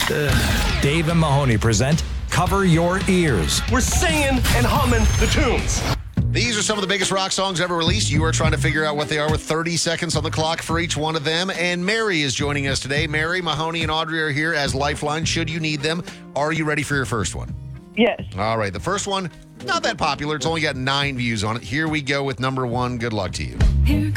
Dave and Mahoney present Cover Your Ears. We're singing and humming the tunes. These are some of the biggest rock songs ever released. You are trying to figure out what they are with 30 seconds on the clock for each one of them. And Mary is joining us today. Mary, Mahoney, and Audrey are here as lifelines should you need them. Are you ready for your first one? Yes. All right. The first one, not that popular. It's only got 9 views on it. Here we go with number 1. Good luck to you. Here